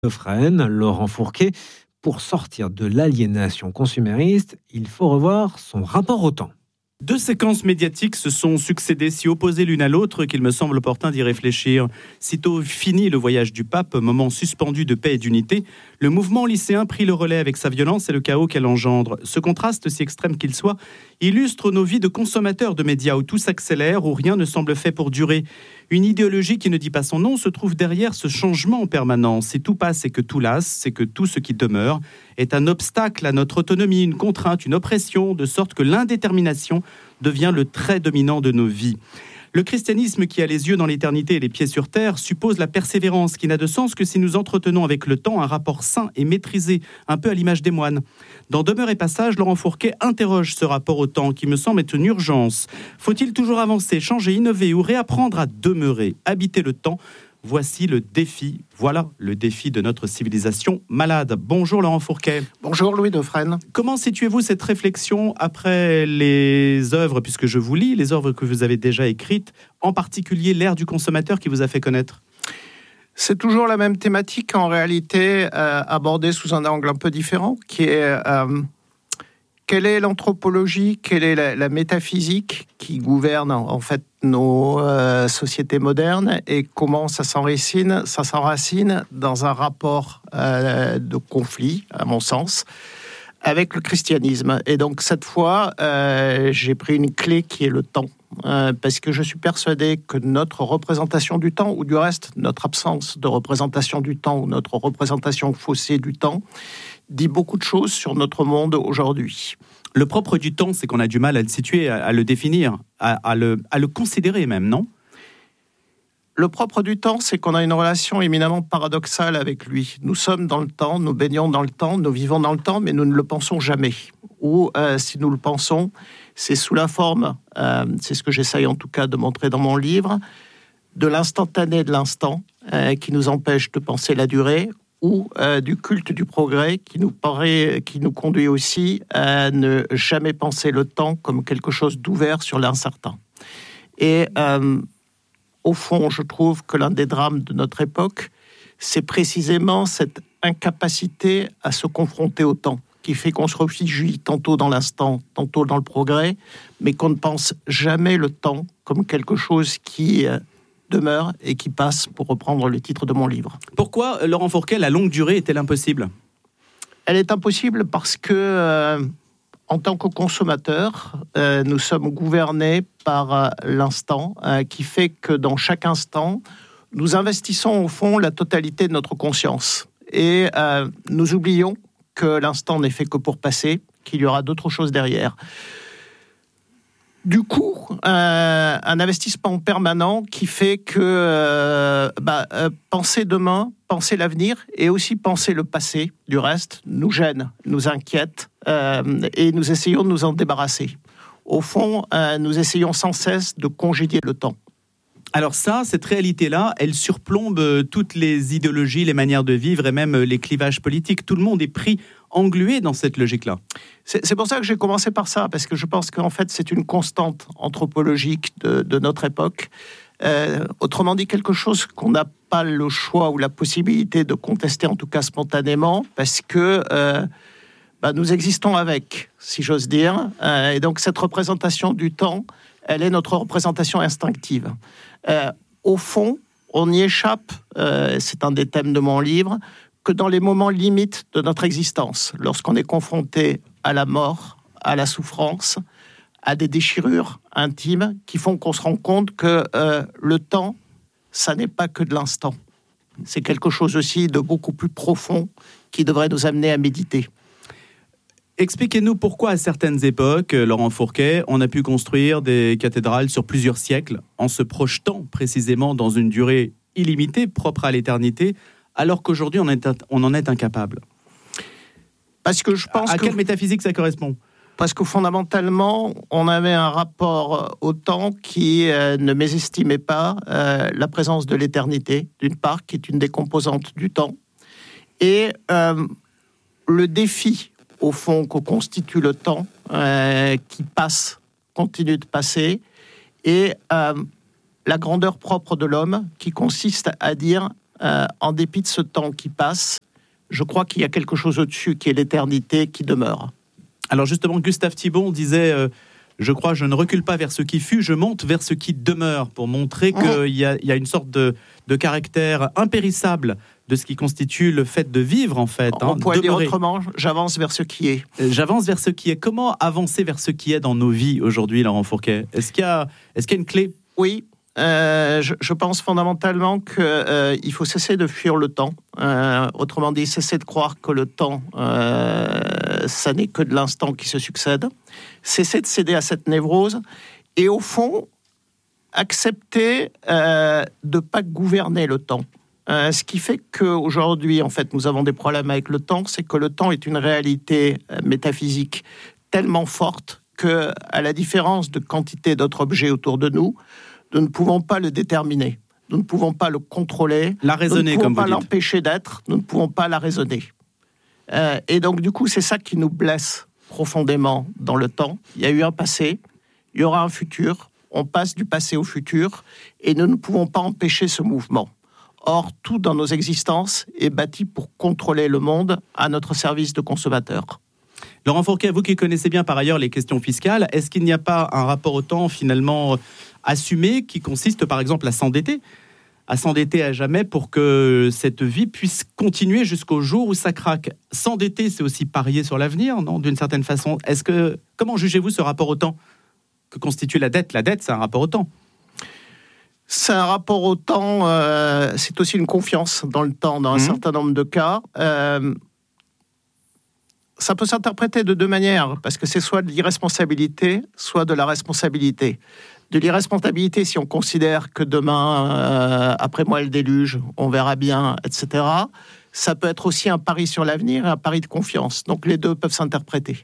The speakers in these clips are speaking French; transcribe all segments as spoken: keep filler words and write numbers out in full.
Freine, Laurent Fourquet, pour sortir de l'aliénation consumériste, il faut revoir son rapport au temps. Deux séquences médiatiques se sont succédées si opposées l'une à l'autre qu'il me semble opportun d'y réfléchir. Sitôt fini le voyage du pape, moment suspendu de paix et d'unité, le mouvement lycéen prit le relais avec sa violence et le chaos qu'elle engendre. Ce contraste, si extrême qu'il soit, illustre nos vies de consommateurs de médias où tout s'accélère, où rien ne semble fait pour durer. Une idéologie qui ne dit pas son nom se trouve derrière ce changement en permanence. Si tout passe et que tout lasse, c'est que tout ce qui demeure est un obstacle à notre autonomie, une contrainte, une oppression, de sorte que l'indétermination devient le trait dominant de nos vies. Le christianisme qui a les yeux dans l'éternité et les pieds sur terre suppose la persévérance qui n'a de sens que si nous entretenons avec le temps un rapport sain et maîtrisé, un peu à l'image des moines. Dans Demeure et Passage, Laurent Fourquet interroge ce rapport au temps qui me semble être une urgence. Faut-il toujours avancer, changer, innover ou réapprendre à demeurer, habiter le temps ? Voici le défi, voilà le défi de notre civilisation malade. Bonjour Laurent Fourquet. Bonjour Louis Dauphren. Comment situez-vous cette réflexion après les œuvres, puisque je vous lis, les œuvres que vous avez déjà écrites, en particulier l'ère du consommateur qui vous a fait connaître ? C'est toujours la même thématique, en réalité euh, abordée sous un angle un peu différent, qui est euh, quelle est l'anthropologie, quelle est la, la métaphysique qui gouverne en fait nos euh, sociétés modernes et comment ça s'enracine, ça s'enracine dans un rapport euh, de conflit, à mon sens, avec le christianisme. Et donc cette fois, euh, j'ai pris une clé qui est le temps. Euh, parce que je suis persuadé que notre représentation du temps, ou du reste, notre absence de représentation du temps, ou notre représentation faussée du temps, dit beaucoup de choses sur notre monde aujourd'hui. Le propre du temps, c'est qu'on a du mal à le situer, à, à le définir, à, à, le, à le considérer même, non ? Le propre du temps, c'est qu'on a une relation éminemment paradoxale avec lui. Nous sommes dans le temps, nous baignons dans le temps, nous vivons dans le temps, mais nous ne le pensons jamais. Ou euh, si nous le pensons, c'est sous la forme, euh, c'est ce que j'essaye en tout cas de montrer dans mon livre, de l'instantané de l'instant euh, qui nous empêche de penser la durée, ou euh, du culte du progrès qui nous paraît, qui nous conduit aussi à ne jamais penser le temps comme quelque chose d'ouvert sur l'incertain. Et euh, au fond, je trouve que l'un des drames de notre époque, c'est précisément cette incapacité à se confronter au temps, qui fait qu'on se réfugie tantôt dans l'instant, tantôt dans le progrès, mais qu'on ne pense jamais le temps comme quelque chose qui euh, demeure et qui passe, pour reprendre le titre de mon livre. Pourquoi, Laurent Fourquet, la longue durée est-elle impossible ? Elle est impossible parce que, euh, en tant que consommateur, euh, nous sommes gouvernés par euh, l'instant, euh, qui fait que dans chaque instant, nous investissons au fond la totalité de notre conscience. Et euh, nous oublions que l'instant n'est fait que pour passer, qu'il y aura d'autres choses derrière. Du coup, euh, un investissement permanent qui fait que euh, bah, euh, penser demain, penser l'avenir et aussi penser le passé, du reste, nous gêne, nous inquiète euh, et nous essayons de nous en débarrasser. Au fond, euh, nous essayons sans cesse de congédier le temps. Alors ça, cette réalité-là, elle surplombe toutes les idéologies, les manières de vivre et même les clivages politiques. Tout le monde est pris, englué dans cette logique-là. C'est, c'est pour ça que j'ai commencé par ça, parce que je pense qu'en fait, c'est une constante anthropologique de, de notre époque. Euh, autrement dit, quelque chose qu'on n'a pas le choix ou la possibilité de contester, en tout cas spontanément, parce que euh, bah, nous existons avec, si j'ose dire. Euh, et donc, cette représentation du temps, elle est notre représentation instinctive. Euh, au fond, on y échappe, euh, c'est un des thèmes de mon livre, que dans les moments limites de notre existence, lorsqu'on est confronté à la mort, à la souffrance, à des déchirures intimes qui font qu'on se rend compte que euh, le temps, ça n'est pas que de l'instant. C'est quelque chose aussi de beaucoup plus profond qui devrait nous amener à méditer. Expliquez-nous pourquoi, à certaines époques, Laurent Fourquet, on a pu construire des cathédrales sur plusieurs siècles en se projetant précisément dans une durée illimitée, propre à l'éternité, alors qu'aujourd'hui, on, est, on en est incapable. Parce que je pense à que... quelle métaphysique ça correspond ? Parce que fondamentalement, on avait un rapport au temps qui euh, ne mésestimait pas euh, la présence de l'éternité, d'une part, qui est une des composantes du temps, et euh, le défi au fond, que constitue le temps, euh, qui passe, continue de passer, et euh, la grandeur propre de l'homme, qui consiste à dire euh, en dépit de ce temps qui passe, je crois qu'il y a quelque chose au-dessus qui est l'éternité qui demeure. Alors justement, Gustave Thibon disait euh, « Je crois, je ne recule pas vers ce qui fut, je monte vers ce qui demeure » pour montrer qu'il mmh. y, y a une sorte de, de caractère impérissable de ce qui constitue le fait de vivre, en fait. On hein, pourrait demeurer. dire autrement, j'avance vers ce qui est. J'avance vers ce qui est. Comment avancer vers ce qui est dans nos vies aujourd'hui, Laurent Fourquet ? Est-ce qu'il y a, est-ce qu'il y a une clé ? Oui, euh, je, je pense fondamentalement qu'il euh, faut cesser de fuir le temps. Euh, autrement dit, cesser de croire que le temps, euh, ça n'est que de l'instant qui se succède. Cesser de céder à cette névrose. Et au fond, accepter euh, de ne pas gouverner le temps. Euh, ce qui fait qu'aujourd'hui, en fait, nous avons des problèmes avec le temps, c'est que le temps est une réalité euh, métaphysique tellement forte que, à la différence de quantité d'autres objets autour de nous, nous ne pouvons pas le déterminer, nous ne pouvons pas le contrôler, la raisonner, nous ne pouvons comme pas vous dites. l'empêcher d'être, nous ne pouvons pas la raisonner. Euh, et donc, du coup, c'est ça qui nous blesse profondément dans le temps. Il y a eu un passé, il y aura un futur, on passe du passé au futur, et nous ne pouvons pas empêcher ce mouvement. Or, tout dans nos existences est bâti pour contrôler le monde à notre service de consommateur. Laurent Fourquet, vous qui connaissez bien par ailleurs les questions fiscales, est-ce qu'il n'y a pas un rapport au temps finalement assumé qui consiste par exemple à s'endetter, à s'endetter à jamais pour que cette vie puisse continuer jusqu'au jour où ça craque ? S'endetter, c'est aussi parier sur l'avenir, non ? D'une certaine façon. Est-ce que, comment jugez-vous ce rapport au temps que constitue la dette ? La dette, c'est un rapport au temps. C'est un rapport au temps, euh, c'est aussi une confiance dans le temps, dans un mmh. certain nombre de cas. Euh, ça peut s'interpréter de deux manières, parce que c'est soit de l'irresponsabilité, soit de la responsabilité. De l'irresponsabilité, si on considère que demain, euh, après moi le déluge, on verra bien, et cetera. Ça peut être aussi un pari sur l'avenir et un pari de confiance. Donc les deux peuvent s'interpréter.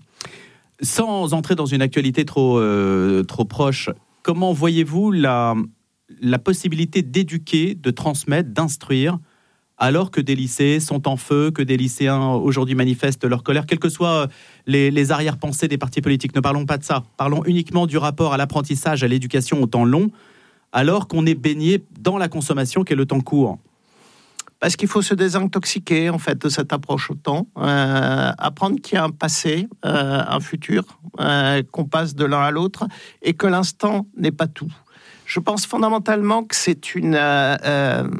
Sans entrer dans une actualité trop, euh, trop proche, comment voyez-vous la... la possibilité d'éduquer, de transmettre, d'instruire, alors que des lycées sont en feu, que des lycéens aujourd'hui manifestent leur colère, quelles que soient les, les arrière-pensées des partis politiques. Ne parlons pas de ça. Parlons uniquement du rapport à l'apprentissage, à l'éducation au temps long, alors qu'on est baigné dans la consommation qui est le temps court. Parce qu'il faut se désintoxiquer, en fait, de cette approche au temps. Euh, apprendre qu'il y a un passé, euh, un futur, euh, qu'on passe de l'un à l'autre, et que l'instant n'est pas tout. Je pense fondamentalement que c'est une, euh, euh,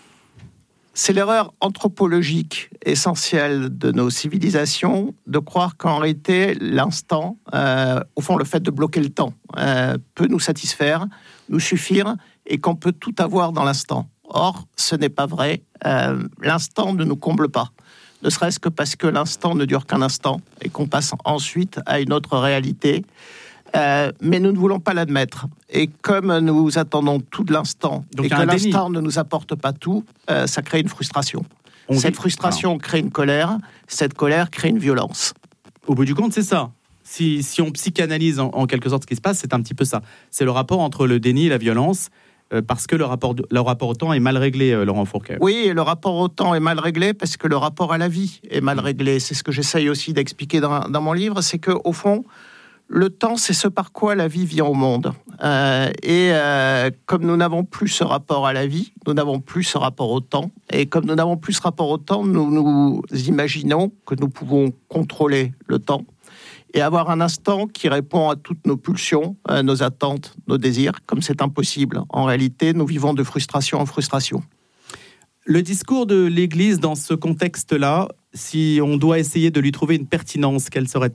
c'est l'erreur anthropologique essentielle de nos civilisations de croire qu'en réalité l'instant, euh, au fond le fait de bloquer le temps, euh, peut nous satisfaire, nous suffire et qu'on peut tout avoir dans l'instant. Or, ce n'est pas vrai. Euh, l'instant ne nous comble pas, ne serait-ce que parce que l'instant ne dure qu'un instant et qu'on passe ensuite à une autre réalité. Euh, mais nous ne voulons pas l'admettre. Et comme nous attendons tout de l'instant, donc et que l'instant déni. ne nous apporte pas tout, euh, ça crée une frustration. On cette dit... frustration Alors. crée une colère, cette colère crée une violence. Au bout du compte, c'est ça. Si, si on psychanalyse en, en quelque sorte ce qui se passe, c'est un petit peu ça. C'est le rapport entre le déni et la violence, euh, parce que le rapport, de, le rapport au temps est mal réglé, euh, Laurent Fourquet. Oui, et le rapport au temps est mal réglé parce que le rapport à la vie est mal réglé. C'est ce que j'essaye aussi d'expliquer dans, dans mon livre, c'est qu'au fond, le temps, c'est ce par quoi la vie vient au monde. Euh, et euh, comme nous n'avons plus ce rapport à la vie, nous n'avons plus ce rapport au temps. Et comme nous n'avons plus ce rapport au temps, nous nous imaginons que nous pouvons contrôler le temps et avoir un instant qui répond à toutes nos pulsions, à nos attentes, nos désirs. Comme c'est impossible, en réalité, nous vivons de frustration en frustration. Le discours de l'Église dans ce contexte-là, si on doit essayer de lui trouver une pertinence, quelle serait-elle ?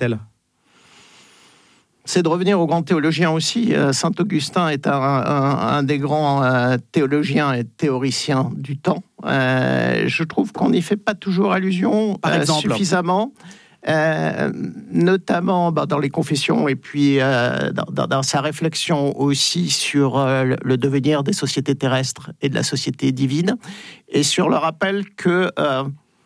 C'est de revenir aux grands théologiens aussi. Saint Augustin est un, un, un des grands euh, théologiens et théoriciens du temps. Euh, je trouve qu'on n'y fait pas toujours allusion Par euh, exemple. suffisamment, euh, notamment bah, dans les confessions et puis euh, dans, dans sa réflexion aussi sur euh, le devenir des sociétés terrestres et de la société divine, et sur le rappel que euh,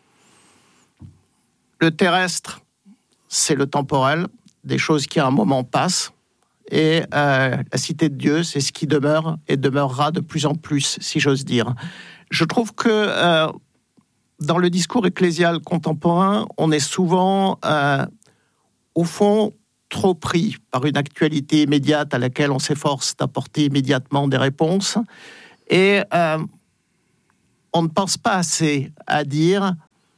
le terrestre, c'est le temporel, des choses qui à un moment passent, et euh, la cité de Dieu, c'est ce qui demeure et demeurera de plus en plus, si j'ose dire. Je trouve que euh, dans le discours ecclésial contemporain, on est souvent, euh, au fond, trop pris par une actualité immédiate à laquelle on s'efforce d'apporter immédiatement des réponses, et euh, on ne pense pas assez à dire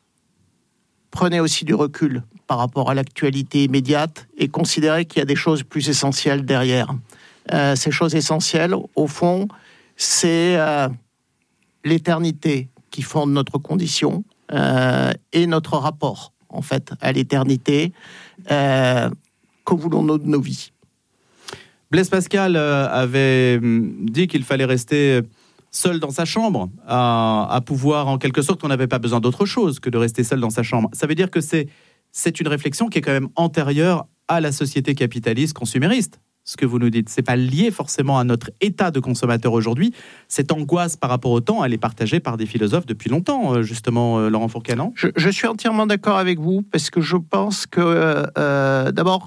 prenez aussi du recul par rapport à l'actualité immédiate et considérez qu'il y a des choses plus essentielles derrière. Euh, ces choses essentielles, au fond, c'est euh, l'éternité qui fonde notre condition euh, et notre rapport, en fait, à l'éternité. Euh, que voulons-nous de nos vies ? Blaise Pascal euh, avait dit qu'il fallait rester seul dans sa chambre, à, à pouvoir, en quelque sorte, qu'on n'avait pas besoin d'autre chose que de rester seul dans sa chambre. Ça veut dire que c'est, c'est une réflexion qui est quand même antérieure à la société capitaliste consumériste. Ce que vous nous dites, c'est pas lié forcément à notre état de consommateur aujourd'hui. Cette angoisse par rapport au temps, elle est partagée par des philosophes depuis longtemps, justement, euh, Laurent Fourcade. Je, je suis entièrement d'accord avec vous, parce que je pense que, euh, d'abord,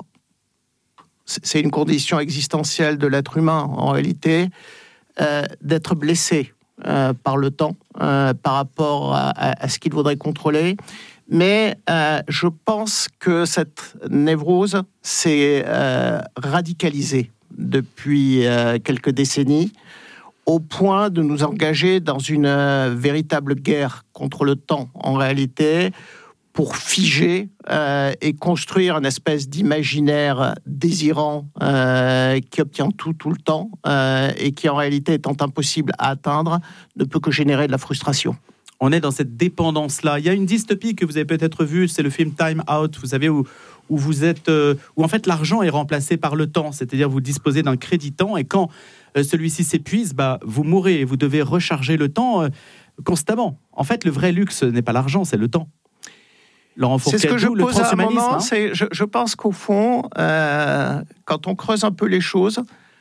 c'est une condition existentielle de l'être humain, en réalité, euh, d'être blessé euh, par le temps, euh, par rapport à, à, à ce qu'il voudrait contrôler. Mais euh, je pense que cette névrose s'est euh, radicalisée depuis euh, quelques décennies, au point de nous engager dans une euh, véritable guerre contre le temps, en réalité, pour figer euh, et construire une espèce d'imaginaire désirant euh, qui obtient tout, tout le temps, euh, et qui, en réalité, étant impossible à atteindre, ne peut que générer de la frustration. On est dans cette dépendance-là. Il y a une dystopie que vous avez peut-être vue, c'est le film Time Out, vous savez, où, où vous êtes, euh, où en fait l'argent est remplacé par le temps, c'est-à-dire vous disposez d'un crédit temps, et quand euh, celui-ci s'épuise, bah, vous mourrez, et vous devez recharger le temps euh, constamment. En fait, le vrai luxe n'est pas l'argent, c'est le temps. Laurent Fourcade, c'est ce que je pose à un moment, hein c'est, je, je pense qu'au fond, euh, quand on creuse un peu les choses,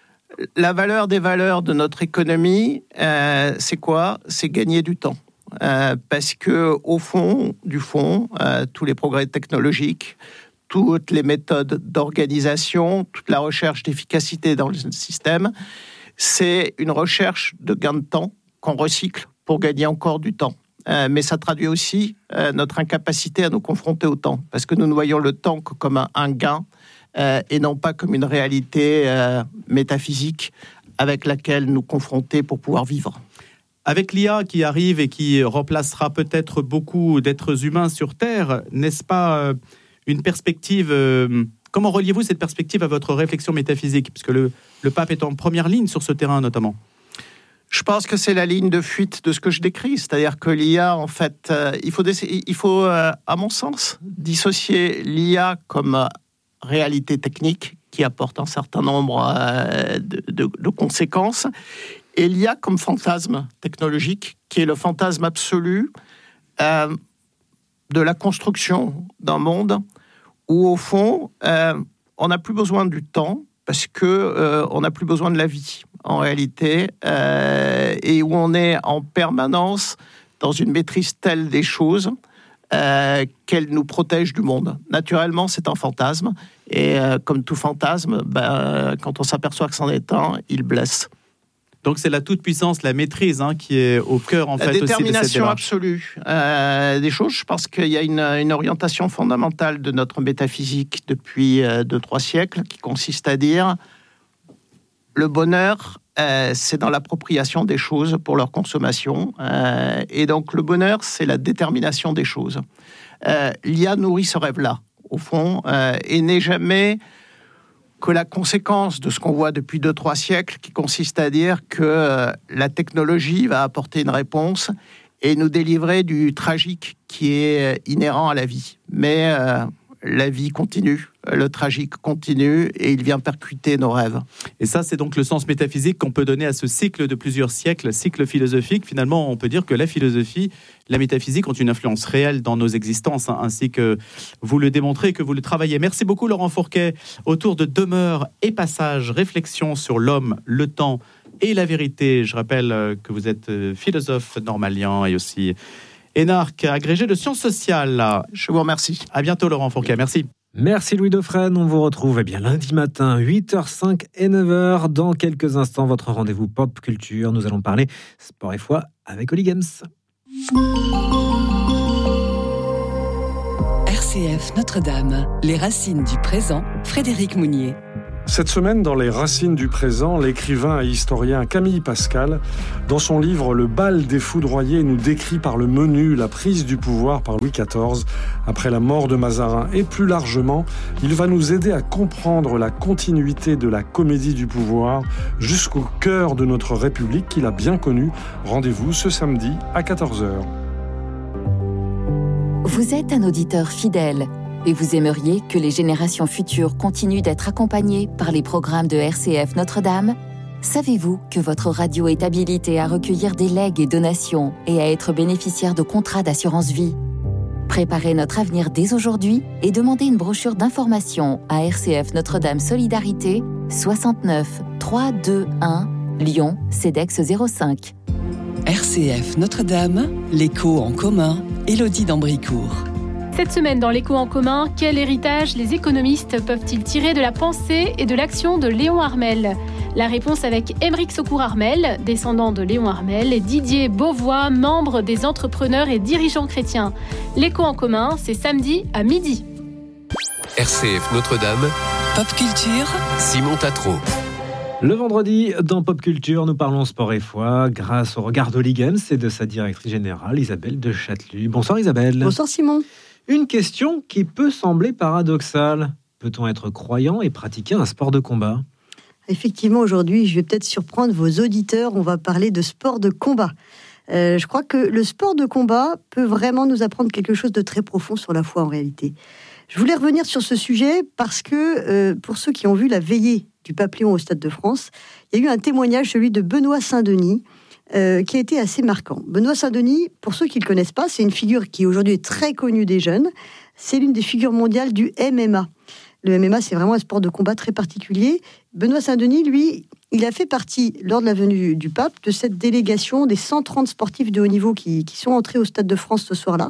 la valeur des valeurs de notre économie, euh, c'est quoi ? C'est gagner du temps. Euh, parce que au fond du fond, euh, tous les progrès technologiques, toutes les méthodes d'organisation, toute la recherche d'efficacité dans le système, c'est une recherche de gain de temps qu'on recycle pour gagner encore du temps. Euh, mais ça traduit aussi euh, notre incapacité à nous confronter au temps, parce que nous ne voyons le temps que comme un, un gain euh, et non pas comme une réalité euh, métaphysique avec laquelle nous confronter pour pouvoir vivre. Avec l'I A qui arrive et qui remplacera peut-être beaucoup d'êtres humains sur Terre, n'est-ce pas une perspective... Euh, comment reliez-vous cette perspective à votre réflexion métaphysique ? Puisque le, le pape est en première ligne sur ce terrain, notamment. Je pense que c'est la ligne de fuite de ce que je décris. C'est-à-dire que l'I A, en fait, euh, il faut, il faut euh, à mon sens, dissocier l'I A comme euh, réalité technique qui apporte un certain nombre euh, de, de, de conséquences, et l'I A comme fantasme technologique, qui est le fantasme absolu euh, de la construction d'un monde où, au fond, euh, on n'a plus besoin du temps parce qu'on euh, n'a plus besoin de la vie, en réalité, euh, et où on est en permanence dans une maîtrise telle des choses euh, qu'elle nous protège du monde. Naturellement, c'est un fantasme, et euh, comme tout fantasme, ben, quand on s'aperçoit que c'en est un, il blesse. Donc c'est la toute-puissance, la maîtrise hein, qui est au cœur en la fait aussi de cette démarche. La détermination absolue euh, des choses. Je pense qu'il y a une, une orientation fondamentale de notre métaphysique depuis euh, deux, trois siècles qui consiste à dire le bonheur, euh, c'est dans l'appropriation des choses pour leur consommation. Euh, et donc le bonheur, c'est la détermination des choses. Euh, L'I A nourrit ce rêve-là, au fond, euh, et n'est jamais... que la conséquence de ce qu'on voit depuis deux, trois siècles, qui consiste à dire que euh, la technologie va apporter une réponse et nous délivrer du tragique qui est inhérent à la vie. Mais euh, la vie continue, le tragique continue et il vient percuter nos rêves. Et ça, c'est donc le sens métaphysique qu'on peut donner à ce cycle de plusieurs siècles, cycle philosophique. Finalement, on peut dire que la philosophie, la métaphysique ont une influence réelle dans nos existences, hein, ainsi que vous le démontrez, que vous le travaillez. Merci beaucoup, Laurent Fourcade, autour de Demeure et Passage, réflexion sur l'homme, le temps et la vérité. Je rappelle que vous êtes philosophe normalien et aussi énarque, agrégé de sciences sociales. Je vous remercie. À bientôt, Laurent Fourcade. Merci. Merci Louis Dauphren, on vous retrouve eh bien, lundi matin, huit heures cinq et neuf heures. Dans quelques instants, votre rendez-vous pop culture. Nous allons parler sport et foi avec Oli Games. R C F Notre-Dame, les racines du présent, Frédéric Mounier. Cette semaine, dans Les Racines du présent, l'écrivain et historien Camille Pascal, dans son livre Le bal des foudroyés, nous décrit par le menu la prise du pouvoir par Louis quatorze après la mort de Mazarin. Et plus largement, il va nous aider à comprendre la continuité de la comédie du pouvoir jusqu'au cœur de notre République qu'il a bien connue. Rendez-vous ce samedi à quatorze heures. Vous êtes un auditeur fidèle et vous aimeriez que les générations futures continuent d'être accompagnées par les programmes de R C F Notre-Dame ? Savez-vous que votre radio est habilitée à recueillir des legs et donations et à être bénéficiaire de contrats d'assurance vie ? Préparez notre avenir dès aujourd'hui et demandez une brochure d'information à R C F Notre-Dame Solidarité, soixante-neuf trois cent vingt-et-un, Lyon, CEDEX zéro cinq. R C F Notre-Dame, l'écho en commun, Élodie d'Ambricourt. Cette semaine, dans l'écho en commun, quel héritage les économistes peuvent-ils tirer de la pensée et de l'action de Léon Harmel ? La réponse avec Aymeric Secours-Harmel, descendant de Léon Harmel, et Didier Beauvois, membre des entrepreneurs et dirigeants chrétiens. L'écho en commun, c'est samedi à midi. R C F Notre-Dame, Pop Culture, Simon Tatro. Le vendredi, dans Pop Culture, nous parlons sport et foi grâce au regard d'Oligens et de sa directrice générale, Isabelle de Châtelus. Bonsoir Isabelle. Bonsoir Simon. Une question qui peut sembler paradoxale. Peut-on être croyant et pratiquer un sport de combat ? Effectivement, aujourd'hui, je vais peut-être surprendre vos auditeurs. On va parler de sport de combat. Euh, je crois que le sport de combat peut vraiment nous apprendre quelque chose de très profond sur la foi en réalité. Je voulais revenir sur ce sujet parce que, euh, pour ceux qui ont vu la veillée du Pape Léon au Stade de France, il y a eu un témoignage, celui de Benoît Saint-Denis, euh, qui a été assez marquant. Benoît Saint-Denis, pour ceux qui ne le connaissent pas, c'est une figure qui aujourd'hui est très connue des jeunes. C'est l'une des figures mondiales du M M A. Le M M A, c'est vraiment un sport de combat très particulier. Benoît Saint-Denis, lui, il a fait partie, lors de la venue du pape, de cette délégation des cent trente sportifs de haut niveau qui, qui sont entrés au Stade de France ce soir-là.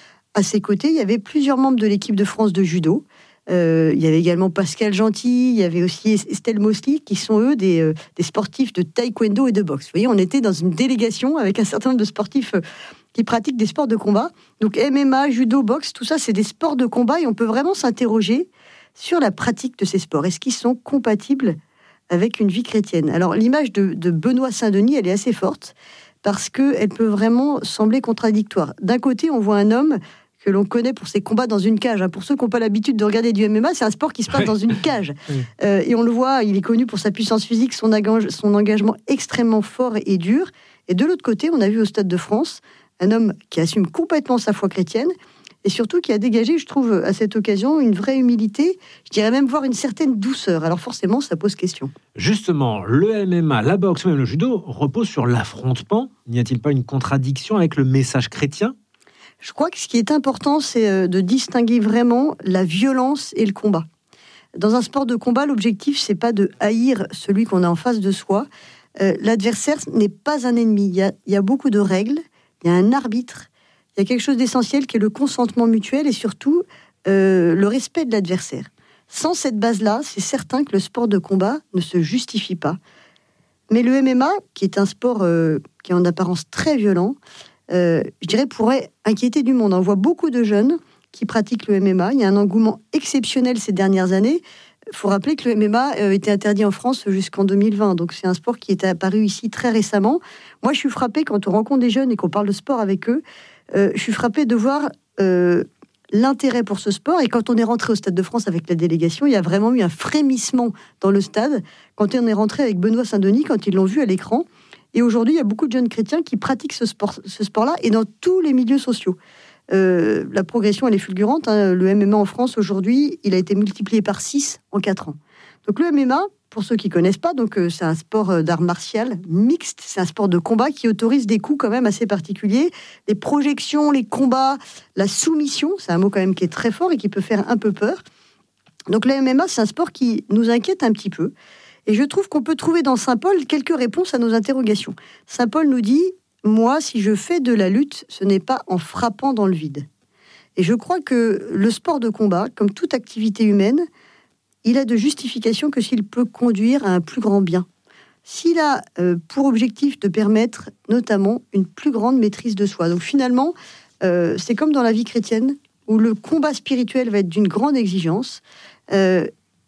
À ses côtés, il y avait plusieurs membres de l'équipe de France de judo. Euh, il y avait également Pascal Gentil, il y avait aussi Estelle Mosley, qui sont eux des, euh, des sportifs de taekwondo et de boxe. Vous voyez, on était dans une délégation avec un certain nombre de sportifs euh, qui pratiquent des sports de combat. Donc M M A, judo, boxe, tout ça, c'est des sports de combat et on peut vraiment s'interroger sur la pratique de ces sports. Est-ce qu'ils sont compatibles avec une vie chrétienne ? Alors l'image de, de Benoît Saint-Denis, elle est assez forte parce qu'elle peut vraiment sembler contradictoire. D'un côté, on voit un homme que l'on connaît pour ses combats dans une cage. Pour ceux qui n'ont pas l'habitude de regarder du M M A, c'est un sport qui se passe dans une cage. Euh, et on le voit, il est connu pour sa puissance physique, son, engage, son engagement extrêmement fort et dur. Et de l'autre côté, on a vu au Stade de France un homme qui assume complètement sa foi chrétienne et surtout qui a dégagé, je trouve, à cette occasion, une vraie humilité, je dirais même voir une certaine douceur. Alors forcément, ça pose question. Justement, le M M A, la boxe ou même le judo repose sur l'affrontement. N'y a-t-il pas une contradiction avec le message chrétien ? Je crois que ce qui est important, c'est de distinguer vraiment la violence et le combat. Dans un sport de combat, l'objectif, c'est pas de haïr celui qu'on a en face de soi. Euh, l'adversaire n'est pas un ennemi. Il y a, il y a beaucoup de règles, il y a un arbitre, il y a quelque chose d'essentiel qui est le consentement mutuel et surtout euh, le respect de l'adversaire. Sans cette base-là, c'est certain que le sport de combat ne se justifie pas. Mais le M M A, qui est un sport euh, qui est en apparence très violent, Euh, je dirais, pourrait inquiéter du monde. On voit beaucoup de jeunes qui pratiquent le M M A. Il y a un engouement exceptionnel ces dernières années. Il faut rappeler que le M M A a été interdit en France jusqu'en deux mille vingt. Donc c'est un sport qui est apparu ici très récemment. Moi, je suis frappée quand on rencontre des jeunes et qu'on parle de sport avec eux. Euh, je suis frappée de voir euh, l'intérêt pour ce sport. Et quand on est rentré au Stade de France avec la délégation, il y a vraiment eu un frémissement dans le stade. Quand on est rentré avec Benoît Saint-Denis, quand ils l'ont vu à l'écran. Et aujourd'hui, il y a beaucoup de jeunes chrétiens qui pratiquent ce, sport, ce sport-là et dans tous les milieux sociaux. Euh, la progression, elle est fulgurante. Hein. Le M M A en France, aujourd'hui, il a été multiplié par six en quatre ans. Donc le M M A, pour ceux qui ne connaissent pas, donc, euh, c'est un sport d'art martial mixte. C'est un sport de combat qui autorise des coups quand même assez particuliers. Les projections, les combats, la soumission, c'est un mot quand même qui est très fort et qui peut faire un peu peur. Donc le M M A, c'est un sport qui nous inquiète un petit peu. Et je trouve qu'on peut trouver dans Saint Paul quelques réponses à nos interrogations. Saint Paul nous dit « Moi, si je fais de la lutte, ce n'est pas en frappant dans le vide. » Et je crois que le sport de combat, comme toute activité humaine, il a de justification que s'il peut conduire à un plus grand bien. S'il a euh, pour objectif de permettre notamment une plus grande maîtrise de soi. Donc finalement, euh, c'est comme dans la vie chrétienne, où le combat spirituel va être d'une grande exigence. Euh,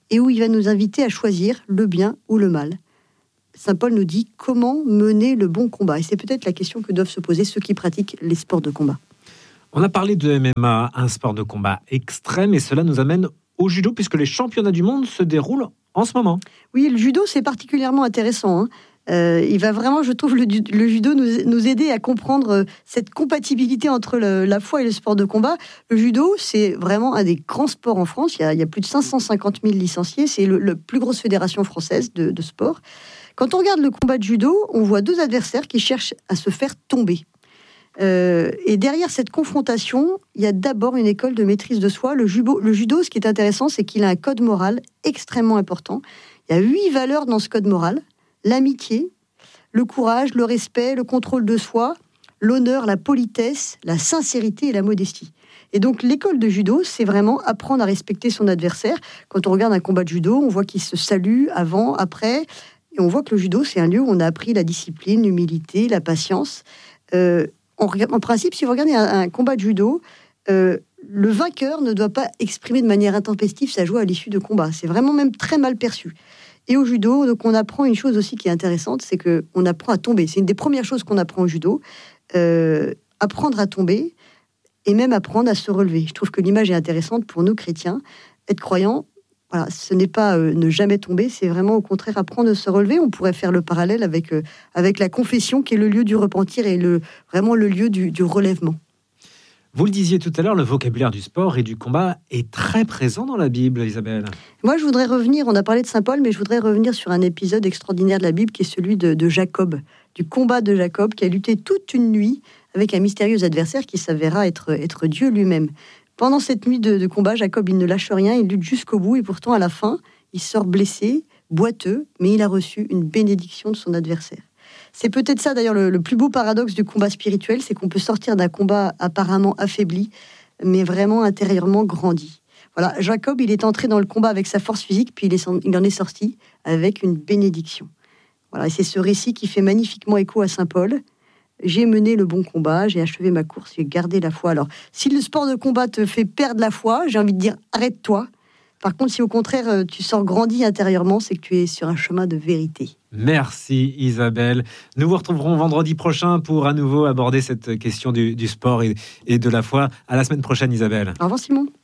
et où il va nous inviter à choisir le bien ou le mal. Saint Paul nous dit comment mener le bon combat. Et c'est peut-être la question que doivent se poser ceux qui pratiquent les sports de combat. On a parlé de M M A, un sport de combat extrême, et cela nous amène au judo, puisque les championnats du monde se déroulent en ce moment. Oui, le judo, c'est particulièrement intéressant. Hein. Euh, il va vraiment, je trouve, le, le judo nous, nous aider à comprendre cette compatibilité entre le, la foi et le sport de combat. Le judo, c'est vraiment un des grands sports en France. Il y a, il y a plus de cinq cent cinquante mille licenciés. C'est le, la plus grosse fédération française de, de sport. Quand on regarde le combat de judo, on voit deux adversaires qui cherchent à se faire tomber. Euh, et derrière cette confrontation, il y a d'abord une école de maîtrise de soi. Le judo, le judo, ce qui est intéressant, c'est qu'il a un code moral extrêmement important. Il y a huit valeurs dans ce code moral. L'amitié, le courage, le respect, le contrôle de soi, l'honneur, la politesse, la sincérité et la modestie. Et donc l'école de judo, c'est vraiment apprendre à respecter son adversaire. Quand on regarde un combat de judo, on voit qu'il se salue avant, après, et on voit que le judo, c'est un lieu où on a appris la discipline, l'humilité, la patience. Euh, en, en principe, si vous regardez un, un combat de judo, euh, le vainqueur ne doit pas exprimer de manière intempestive sa joie à l'issue de combat. C'est vraiment même très mal perçu. Et au judo, donc on apprend une chose aussi qui est intéressante, c'est qu'on apprend à tomber. C'est une des premières choses qu'on apprend au judo. Euh, apprendre à tomber et même apprendre à se relever. Je trouve que l'image est intéressante pour nous chrétiens. Être croyant, voilà, ce n'est pas euh, ne jamais tomber, c'est vraiment au contraire apprendre à se relever. On pourrait faire le parallèle avec, euh, avec la confession qui est le lieu du repentir et le, vraiment le lieu du, du relèvement. Vous le disiez tout à l'heure, le vocabulaire du sport et du combat est très présent dans la Bible, Isabelle. Moi, je voudrais revenir, on a parlé de Saint Paul, mais je voudrais revenir sur un épisode extraordinaire de la Bible qui est celui de, de Jacob, du combat de Jacob, qui a lutté toute une nuit avec un mystérieux adversaire qui s'avéra être, être Dieu lui-même. Pendant cette nuit de, de combat, Jacob, il ne lâche rien, il lutte jusqu'au bout, et pourtant, à la fin, il sort blessé, boiteux, mais il a reçu une bénédiction de son adversaire. C'est peut-être ça, d'ailleurs, le, le plus beau paradoxe du combat spirituel, c'est qu'on peut sortir d'un combat apparemment affaibli, mais vraiment intérieurement grandi. Voilà, Jacob, il est entré dans le combat avec sa force physique, puis il, est, il en est sorti avec une bénédiction. Voilà, et c'est ce récit qui fait magnifiquement écho à Saint Paul. J'ai mené le bon combat, j'ai achevé ma course, j'ai gardé la foi. Alors, si le sport de combat te fait perdre la foi, j'ai envie de dire, arrête-toi. Par contre, si au contraire, tu sors grandi intérieurement, c'est que tu es sur un chemin de vérité. Merci Isabelle. Nous vous retrouverons vendredi prochain pour à nouveau aborder cette question du, du sport et, et de la foi. À la semaine prochaine Isabelle. Au revoir Simon.